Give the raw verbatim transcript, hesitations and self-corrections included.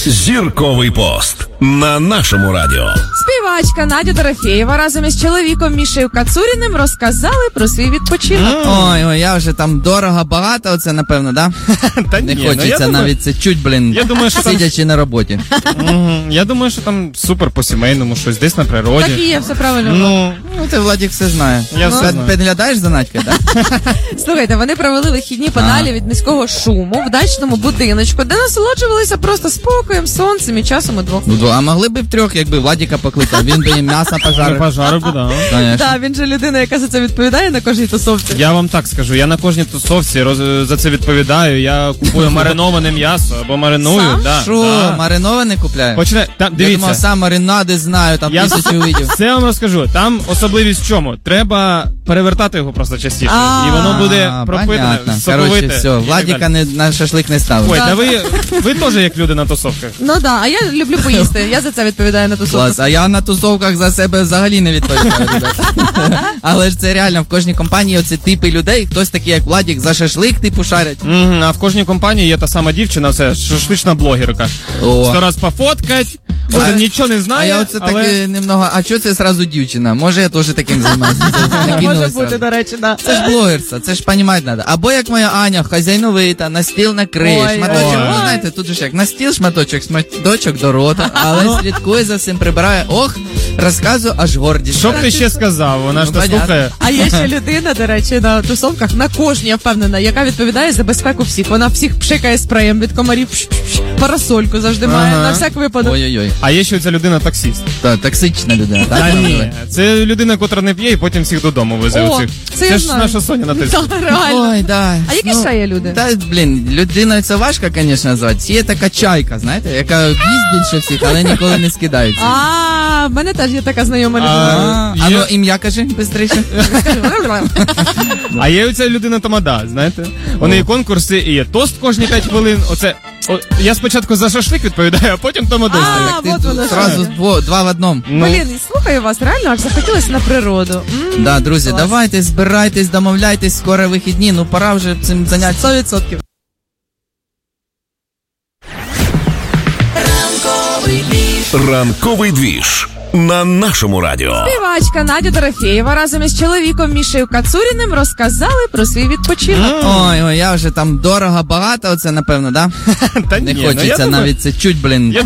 Зірковий пост на нашому радіо. Співачка Надя Дорофєєва разом із чоловіком Мішею Кацуріним розказали про свій відпочинок. Ой, ой, я вже там дорого, багато, оце напевно, да? Та Не ні, хочеться ну, я навіть це чуть, блін, я думаю, що там- сидячи на роботі. Мгм. Я думаю, що там супер по-сімейному, щось десь на природі. Так і є, все правильно. Ну, Ну, ти, Владик, все знає. Я все Під- знаю. Підглядаєш за Надькою, так? Слухайте, вони провели вихідні подалі від міського шуму в дачному будиночку, де насолоджувалися просто спокоєм, сонцем і часом удвох. Ну, а могли б і втрьох, якби Владика покликав, він би їм м'ясо пожарив. пожарив би, да. Конечно. Так, він же людина, яка за це відповідає на кожній тусовці. Я вам так скажу, я на кожній тусовці роз... за це відповідаю. Я купую мариноване м'ясо або мариную. Сам? Да, Що, да. мариноване купляє? Почне... Там, Я дивіться. думав, сам маринади знаю, там Я тисячу видів. все вам розкажу. Там особливість в чому? Треба перевертати його просто частіше. А. І воно буде А, пропитане, понятно. соковите. Короче, все, і так Владика далі. не, на шашлик не ставив. Ой, та ви, ви теж як люди на тусовках. Ну так, да, а я люблю поїсти, я за це відповідаю на тусовках. Клас, а я на тусовках за себе взагалі не відповідаю, ребята. Але ж це реально, в кожній компанії оці типи людей, хтось такий, як Владик, за шашлик типу шарять. Мгм, а в кожній компанії є та сама дівчина, це шашлична блогерка. О. Сто раз пофоткать, вона нічого не А знає, я оце але... таки немного, а чого це зразу дівчина? Може я теж таким займаюся? Може Накинулась бути, зразу. до речі, да. Це ж блогерство, це ж понімати треба. Або як моя Аня, хазяйновита, на стіл накриє, Ой, шматочок. ой, Ну, ой. знаєте, тут же ж як на стіл шматочок, шматочок до рота, але слідкує за всім, прибирає. Ох, розказую, аж гордість. Що б ти ще сказав? Вона ж Ну, то понятно. слухає. А є ще людина, до речі, на тусовках, на кожній, я впевнена, яка відповідає за безпеку всіх. Вона всіх пшикає спреєм від комарів, пш-пш-пш, парасольку завжди має, Ага. на всяк випадок. Ой-ой-ой. А є ще ця людина таксіст. Та, токсична людина, так? Та Павло? ні, це людина, котра не п'є і потім всіх додому везе. О, оцих. це я Це ж знаю. наша Соня на тиску. Та, реально. Ой, да. А які Ну, ще є люди? Та, блін, людина це важко, звісно, назвати. Є така чайка, знаєте, яка їсть більше всіх, але ніколи не скидається. А, в мене теж є така знайома людина. А, а є- ну ім'я кажи, бистріше. А є оця людина тамада, знаєте? У неї конкурси і є тост кожні п'ять хвилин. Оце о, я спочатку за шашлик відповідаю, а потім тамаду. А, Так ти вот воно що. зразу дво- два в одному. Ну, Блін, і слухаю вас, реально аж захотілося на природу. М, Да, друзі, клас. давайте, збирайтесь, домовляйтесь, скоро вихідні, ну пора вже цим зайнятися. сто відсотків. Ранковий двіж на нашому радіо. Співачка Надя Дорофєєва разом із чоловіком Мішею Кацуріним розказали про свій відпочинок. Ой, ой, я вже там дорого, багато, оце напевно, да? Та Не ні, ну, я хочеться думаю- навіть це чуть, блін, Я